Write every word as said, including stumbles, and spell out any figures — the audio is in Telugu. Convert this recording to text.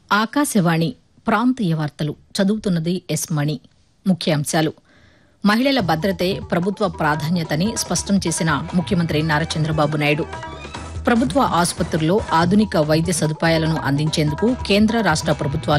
ఆకాశవాణి ప్రాంతీయ వార్తలు చదువుతున్నది ఎస్ మణి. ముఖ్యాంశాలు: మహిళల భద్రతే ప్రభుత్వ ప్రాధాన్యతని స్పష్టం చేసిన ముఖ్యమంత్రి నారా చంద్రబాబు నాయుడు. ప్రభుత్వ ఆసుపత్రుల్లో ఆధునిక వైద్య సదుపాయాలను అందించేందుకు కేంద్ర రాష్ట ప్రభుత్వాలు